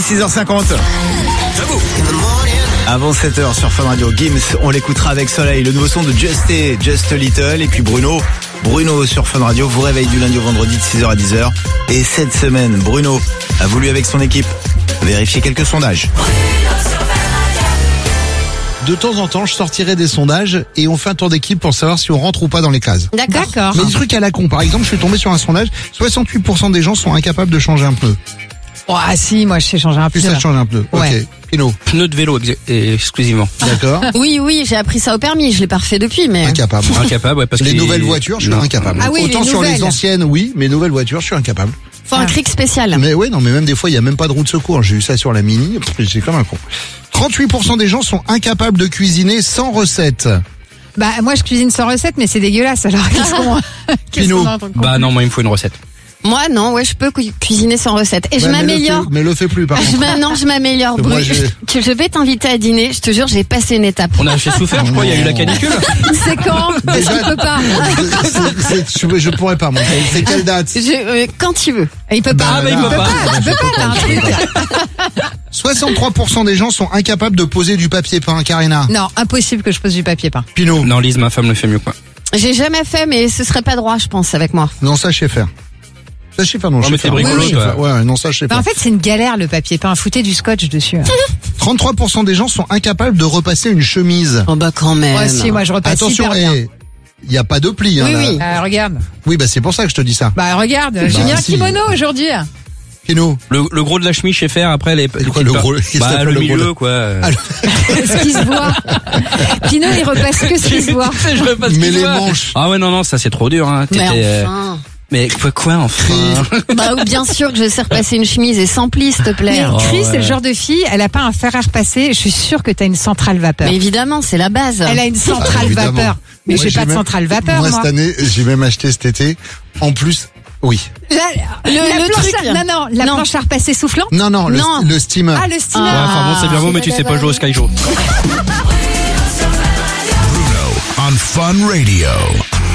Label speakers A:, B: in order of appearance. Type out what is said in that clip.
A: 6h50. Avant 7h sur Fun Radio, Gims, on l'écoutera avec Soleil, le nouveau son de Just a Little. Et puis Bruno sur Fun Radio vous réveille du lundi au vendredi de 6h à 10h. Et cette semaine, Bruno a voulu avec son équipe vérifier quelques sondages.
B: De temps en temps, je sortirai des sondages et on fait un tour d'équipe pour savoir si on rentre ou pas dans les cases.
C: D'accord.
B: Mais des trucs à la con. Par exemple, je suis tombé sur un sondage, 68% des gens sont incapables de changer un pneu.
C: Oh, ah si, moi je sais changer un
B: Plus
C: pneu.
B: ça change un pneu.
C: Ouais.
B: Ok. Pino.
D: Pneu de vélo exclusivement.
B: D'accord.
E: Oui, j'ai appris ça au permis, je l'ai pas refait depuis, mais...
B: Incapable.
D: Incapable, ouais, parce que
B: Les nouvelles voitures, je suis incapable.
C: Ah oui,
B: Autant
C: les
B: sur les
C: nouvelles.
B: anciennes, oui, mais nouvelles voitures, je suis incapable.
E: Faut un cric spécial.
B: Mais ouais, non, mais même des fois, il y a même pas de roue de secours. J'ai eu ça sur la Mini, j'ai comme un con. 38% des gens sont incapables de cuisiner sans recette.
C: Bah moi je cuisine sans recette, mais c'est dégueulasse. Alors qu'est-ce
B: Pino.
C: qu'on a entre le con?
D: Bah non, moi il me faut une recette.
E: Moi, non, je peux cuisiner sans recette. Et je
B: Ouais,
E: m'améliore.
B: Mais le fais plus, par contre.
E: Non, je m'améliore.
B: Moi,
E: Bruno. Je vais t'inviter à dîner, je te jure, j'ai passé une étape.
D: On a fait souffert, je crois, il y a eu la canicule.
C: C'est quand? Parce
B: Déjà-
C: qu'il peut pas.
B: Je pourrais pas, mon frère. C'est quelle date?
E: Quand tu veux.
C: Il peut pas.
D: Ah, bah, il peut pas.
C: Il peut pas, t'as un truc.
B: 63% des gens sont incapables de poser du papier peint, Karina.
C: Non, impossible que je pose du papier peint.
B: Pino.
D: Non, Lise, ma femme le fait mieux, quoi.
E: J'ai jamais fait, mais ce serait pas droit, je pense, avec moi.
B: Non, ça, je sais faire. Ça, je sais faire, non,
D: Oh,
B: je
D: mais
B: sais
D: t'es
B: faire.
D: bricolo,
B: Oui, je sais
D: toi.
B: faire. Ouais, non, ça, je sais
C: Bah,
B: faire.
C: en fait, c'est une galère le papier peint. Foutez du scotch dessus.
B: 33% des gens sont incapables de repasser une chemise.
E: Oh bah quand même.
C: Moi aussi, moi je repasse
B: Attention,
C: hyper bien.
B: il y a pas de pli, hein,
E: Oui,
B: là.
E: oui.
C: Regarde.
B: Oui, bah, c'est pour ça que je te dis ça.
C: Bah regarde, j'ai mis un
B: si.
C: kimono aujourd'hui.
B: Pino.
D: Le gros de la chemise, je sais faire, après les
B: C'est quoi, le gros? Qu'est-ce que
D: Bah,
B: t'appelles
D: le
B: le gros
D: milieu,
B: de-
D: quoi.
C: Ce qui se voit. Pino, il repasse que ce qui se voit.
D: Je repasse
B: Mais
D: qui
B: les
D: voit.
B: manches.
D: Ah ouais, non, ça c'est trop dur, hein.
E: Mais
D: T'étais,
E: enfin.
D: Mais quoi, enfin?
E: Bah bien sûr que je sais repasser une chemise et sans pli, s'il te plaît.
C: Mais Chris,
D: ouais.
C: c'est le genre de fille, elle a pas un fer à repasser. Je suis sûre que t'as une centrale vapeur.
E: Mais évidemment, c'est la base.
C: Elle a une centrale
B: évidemment.
C: vapeur. Mais
B: Moi,
C: j'ai pas de
B: même-
C: centrale vapeur,
B: Moi,
C: moi.
B: cette année, j'ai même acheté cet été. En plus, oui.
C: La
E: le
C: planche
E: truc.
C: non, la
E: Non.
C: planche à repasser soufflante.
B: Non,
E: Non.
B: le steamer.
C: Ah, le steamer.
D: Ouais, enfin bon, c'est bien beau, mais tu sais pas jouer au Sky Joe.
F: on Fun Radio.